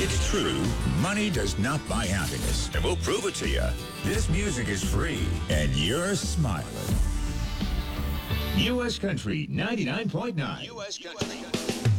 It's true, money does not buy happiness, and we'll prove it to you. This music is free, and you're smiling. U.S. Country 99.9. U.S. Country.